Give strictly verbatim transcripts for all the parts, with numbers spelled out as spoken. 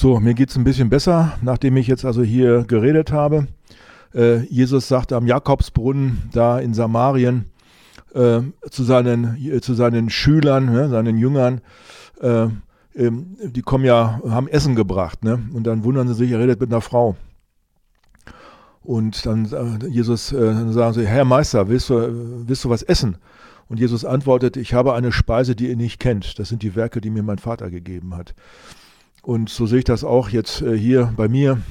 So, mir geht es ein bisschen besser, nachdem ich jetzt also hier geredet habe. Äh, Jesus sagte am Jakobsbrunnen da in Samarien äh, zu, seinen, äh, zu seinen Schülern, ne, seinen Jüngern, äh, ähm, die kommen ja, haben Essen gebracht, ne? Und dann wundern sie sich, er redet mit einer Frau. Und dann äh, Jesus, äh, dann sagen sie, Herr Meister, willst du, willst du was essen? Und Jesus antwortet, ich habe eine Speise, die ihr nicht kennt. Das sind die Werke, die mir mein Vater gegeben hat. Und so sehe ich das auch jetzt äh, hier bei mir.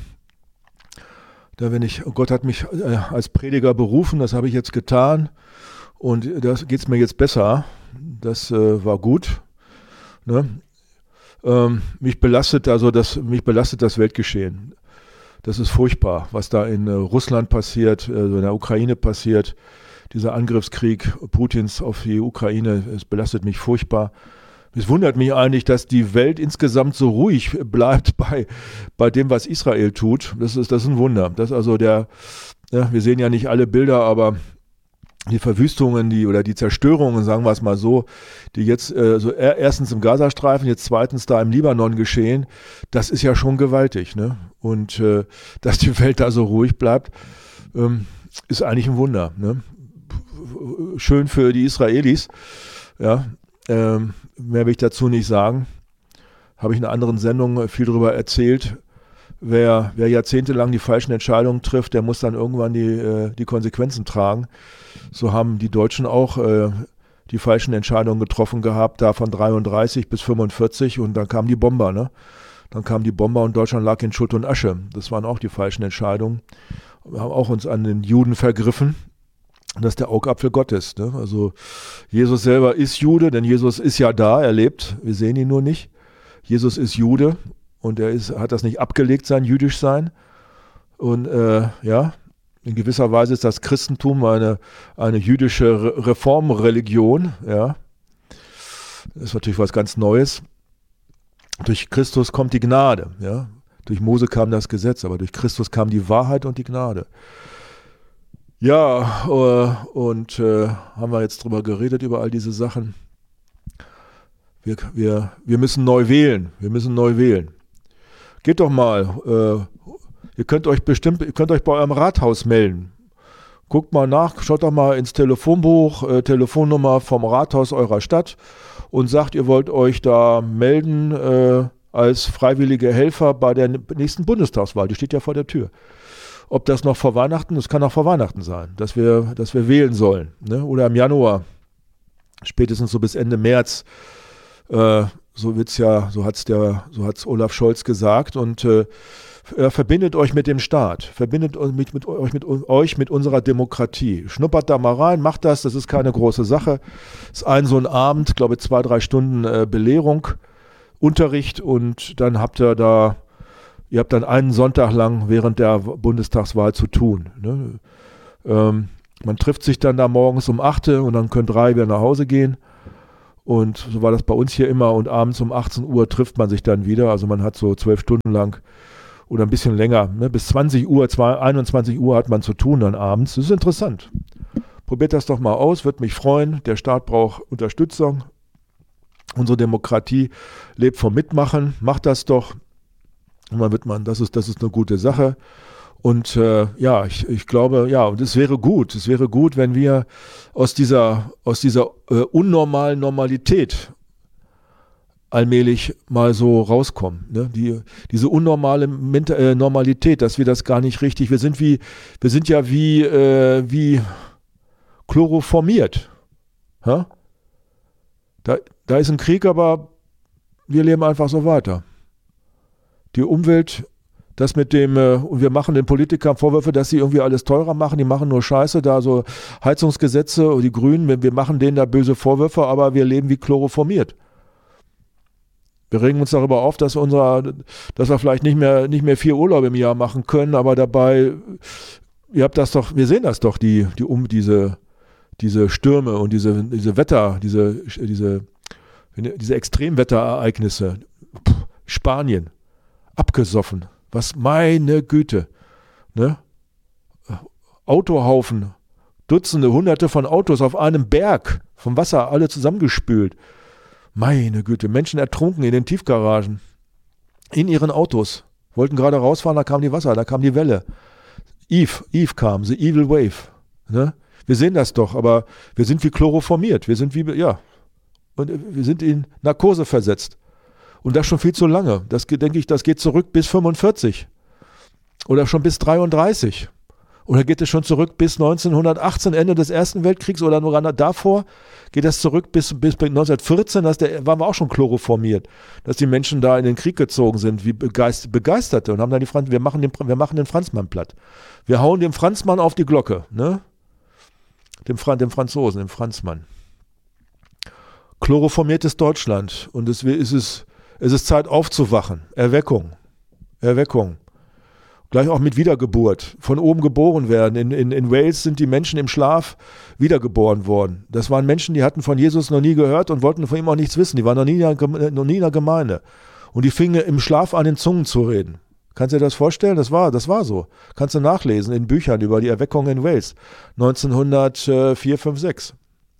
Da wenn ich, Gott hat mich äh, als Prediger berufen, das habe ich jetzt getan. Und da geht es mir jetzt besser. Das äh, war gut. Ne? Ähm, mich belastet also das, mich belastet das Weltgeschehen. Das ist furchtbar, was da in äh, Russland passiert, äh, in der Ukraine passiert. Dieser Angriffskrieg Putins auf die Ukraine, es belastet mich furchtbar. Es wundert mich eigentlich, dass die Welt insgesamt so ruhig bleibt bei, bei dem, was Israel tut. Das ist, das ist ein Wunder. Das also der, ja, wir sehen ja nicht alle Bilder, aber die Verwüstungen, die oder die Zerstörungen, sagen wir es mal so, die jetzt äh, so er, erstens im Gazastreifen, jetzt zweitens da im Libanon geschehen, das ist ja schon gewaltig, ne? Und äh, dass die Welt da so ruhig bleibt, ähm, ist eigentlich ein Wunder, ne? Schön für die Israelis, ja. Ähm, mehr will ich dazu nicht sagen. Habe ich in einer anderen Sendung viel darüber erzählt. Wer, wer jahrzehntelang die falschen Entscheidungen trifft, der muss dann irgendwann die, äh, die Konsequenzen tragen. So haben die Deutschen auch äh, die falschen Entscheidungen getroffen gehabt, da von dreiunddreißig bis fünfundvierzig und dann kamen die Bomber, ne? Dann kamen die Bomber und Deutschland lag in Schutt und Asche. Das waren auch die falschen Entscheidungen. Wir haben auch uns an den Juden vergriffen. Das ist der Augapfel Gottes, ne? Also Jesus selber ist Jude, denn Jesus ist ja da, er lebt, wir sehen ihn nur nicht. Jesus ist Jude und er ist, hat das nicht abgelegt, sein Jüdischsein. Und äh, ja, in gewisser Weise ist das Christentum eine, eine jüdische Re- Reformreligion, ja. Das ist natürlich was ganz Neues. Durch Christus kommt die Gnade, ja. Durch Mose kam das Gesetz, aber durch Christus kam die Wahrheit und die Gnade. Ja, äh, und äh, haben wir jetzt drüber geredet, über all diese Sachen. Wir, wir, wir müssen neu wählen, wir müssen neu wählen. Geht doch mal, äh, ihr könnt euch bestimmt, ihr könnt euch bei eurem Rathaus melden. Guckt mal nach, schaut doch mal ins Telefonbuch, äh, Telefonnummer vom Rathaus eurer Stadt und sagt, ihr wollt euch da melden äh, als freiwillige Helfer bei der nächsten Bundestagswahl, die steht ja vor der Tür. Ob das noch vor Weihnachten, das kann auch vor Weihnachten sein, dass wir, dass wir wählen sollen, ne? Oder im Januar, spätestens so bis Ende März. Äh, so wird's ja, so hat's der, so hat's Olaf Scholz gesagt. Und äh, verbindet euch mit dem Staat, verbindet euch mit, mit, euch, mit euch mit unserer Demokratie. Schnuppert da mal rein, macht das, das ist keine große Sache. Ist ein so ein Abend, glaube zwei, drei Stunden äh, Belehrung, Unterricht und dann habt ihr da Ihr habt dann einen Sonntag lang während der Bundestagswahl zu tun. Ne? Ähm, man trifft sich dann da morgens um acht und dann können drei wieder nach Hause gehen. Und so war das bei uns hier immer. Und abends um achtzehn Uhr trifft man sich dann wieder. Also man hat so zwölf Stunden lang oder ein bisschen länger. Ne? Bis zwanzig Uhr, einundzwanzig Uhr hat man zu tun dann abends. Das ist interessant. Probiert das doch mal aus, würde mich freuen. Der Staat braucht Unterstützung. Unsere Demokratie lebt vom Mitmachen. Macht das doch. Und dann wird man, das ist, das ist eine gute Sache. Und äh, ja, ich, ich glaube, ja, und es wäre gut, es wäre gut, wenn wir aus dieser, aus dieser äh, unnormalen Normalität allmählich mal so rauskommen. Ne? Die, diese unnormale Ment- äh, Normalität, dass wir das gar nicht richtig, wir sind wie, wir sind ja wie, äh, wie chloroformiert. Ha? Da, da ist ein Krieg, aber wir leben einfach so weiter. Die Umwelt, das mit dem, äh, und wir machen den Politikern Vorwürfe, dass sie irgendwie alles teurer machen, die machen nur Scheiße, da so Heizungsgesetze, die Grünen, wir, wir machen denen da böse Vorwürfe, aber wir leben wie chloroformiert. Wir regen uns darüber auf, dass, unser, dass wir vielleicht nicht mehr, nicht mehr vier Urlaube im Jahr machen können, aber dabei, ihr habt das doch, wir sehen das doch, die, die um diese, diese Stürme und diese, diese Wetter, diese, diese, diese Extremwetterereignisse. Puh, Spanien. Abgesoffen. Was, meine Güte. Ne? Autohaufen. Dutzende, hunderte von Autos auf einem Berg. Vom Wasser alle zusammengespült. Meine Güte. Menschen ertrunken in den Tiefgaragen. in ihren Autos, wollten gerade rausfahren, da kam die Wasser, da kam die Welle. Eve, Eve kam, the evil wave. Ne? Wir sehen das doch, aber wir sind wie chloroformiert, wir sind wie, ja, und wir sind in Narkose versetzt. Und das schon viel zu lange. Das denke ich, das geht zurück bis fünfundvierzig oder schon bis dreiunddreißig. Oder geht es schon zurück bis neunzehnhundertachtzehn, Ende des Ersten Weltkriegs oder nur davor? Geht das zurück bis, bis neunzehnhundertvierzehn, da waren wir auch schon chloroformiert, dass die Menschen da in den Krieg gezogen sind, wie Begeist, Begeisterte und haben dann die Franz, wir machen den, wir machen den Franzmann platt. Wir hauen dem Franzmann auf die Glocke, ne? Dem, Fran, dem Franzosen, dem Franzmann. Chloroformiertes Deutschland und es, es, ist, es ist Zeit aufzuwachen. Erweckung, Erweckung. Gleich auch mit Wiedergeburt, von oben geboren werden. In, in, in Wales sind die Menschen im Schlaf wiedergeboren worden. Das waren Menschen, die hatten von Jesus noch nie gehört und wollten von ihm auch nichts wissen. Die waren noch nie, noch nie in der Gemeinde. Und die fingen im Schlaf an, in Zungen zu reden. Kannst du dir das vorstellen? Das war, das war so. Kannst du nachlesen in Büchern über die Erweckung in Wales. neunzehnhundertvier, fünf, sechs.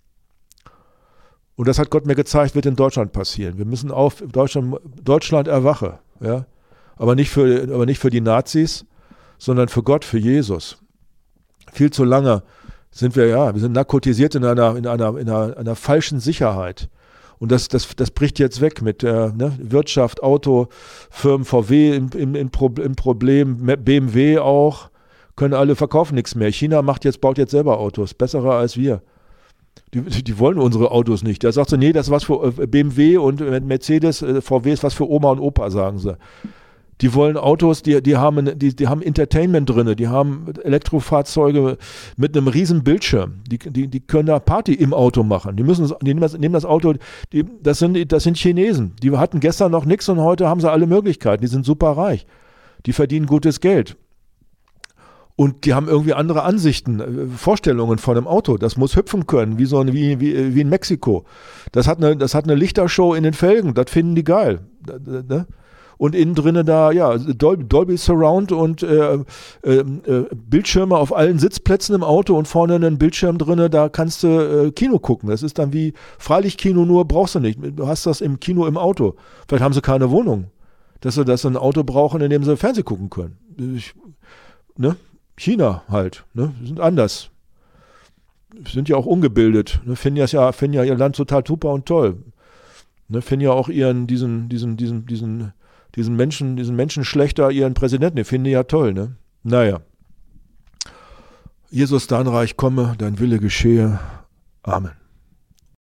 Und das hat Gott mir gezeigt, wird in Deutschland passieren. Wir müssen auf Deutschland, Deutschland erwache, ja. Aber nicht für, aber nicht für die Nazis, sondern für Gott, für Jesus. Viel zu lange sind wir, ja, wir sind narkotisiert in einer, in einer, in einer, einer falschen Sicherheit. Und das, das, das bricht jetzt weg mit der ne, Wirtschaft, Auto, Firmen, V W im, im, im, Pro, im Problem, B M W auch, können alle verkaufen nichts mehr. China macht jetzt, baut jetzt selber Autos, bessere als wir. Die, die wollen unsere Autos nicht. Der sagt so, nee, das ist was für B M W und Mercedes, V W ist was für Oma und Opa, sagen sie. Die wollen Autos, die, die, haben, die, die haben Entertainment drin, die haben Elektrofahrzeuge mit einem riesen Bildschirm. Die, die, die können da Party im Auto machen. Die, müssen, die nehmen, das, nehmen das Auto, die, das, sind, das sind Chinesen. Die hatten gestern noch nichts und heute haben sie alle Möglichkeiten. Die sind super reich. Die verdienen gutes Geld. Und die haben irgendwie andere Ansichten, Vorstellungen von einem Auto. Das muss hüpfen können, wie, so ein, wie, wie, wie in Mexiko. Das hat, eine, das hat eine Lichtershow in den Felgen, das finden die geil. Und innen drinnen da, ja, Dolby, Dolby Surround und äh, äh, äh, Bildschirme auf allen Sitzplätzen im Auto und vorne einen Bildschirm drinnen, da kannst du äh, Kino gucken. Das ist dann wie Freilichtkino, nur brauchst du nicht. Du hast das im Kino im Auto. Vielleicht haben sie keine Wohnung, dass sie, dass sie ein Auto brauchen, in dem sie Fernsehen gucken können. Ich, ne? China halt, ne? Die sind anders. Sind ja auch ungebildet. Ne? Finden, ja, finden ja ihr Land total super und toll. Ne? Finden ja auch ihren, diesen, diesen, diesen, diesen diesen Menschen, diesen Menschen schlechter, ihren Präsidenten, den finde ich ja toll, ne? Naja. Jesus, dein Reich komme, dein Wille geschehe. Amen.